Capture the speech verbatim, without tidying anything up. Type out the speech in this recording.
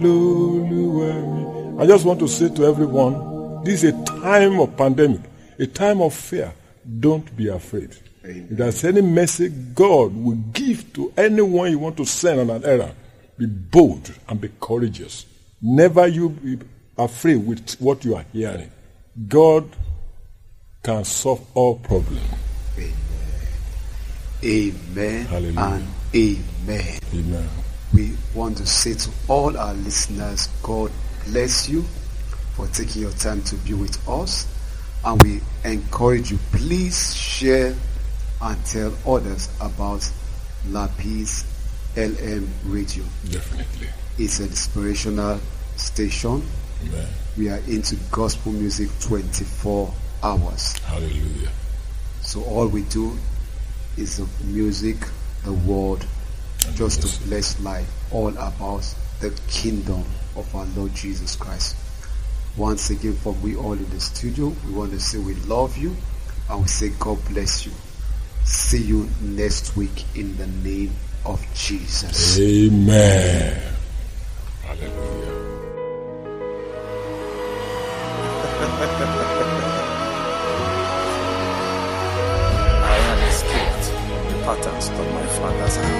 I just want to say to everyone, this is a time of pandemic, a time of fear. Don't be afraid. Amen. If there's any message God will give to anyone you want to send on an errand, be bold and be courageous. Never you be afraid with what you are hearing. God can solve all problems. Amen. Amen. Hallelujah. And amen. Amen. We want to say to all our listeners, God bless you for taking your time to be with us. And we encourage you, please share and tell others about Lapis L M Radio. Definitely. It's an inspirational station. Amen. We are into gospel music twenty-four hours. Hallelujah. So all we do is the music, the word, and just to bless life, all about the kingdom of our Lord Jesus Christ. Once again, from we all in the studio, we want to say we love you and we say God bless you. See you next week in the name of Jesus. Amen. Hallelujah. I have escaped the patterns of my father's house.